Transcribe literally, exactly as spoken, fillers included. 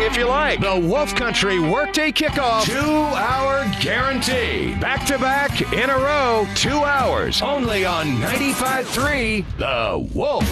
if you like. The Wolf Country Workday Kickoff. Two-hour guarantee. Back-to-back in a row, two hours. Only on ninety-five point three The Wolf.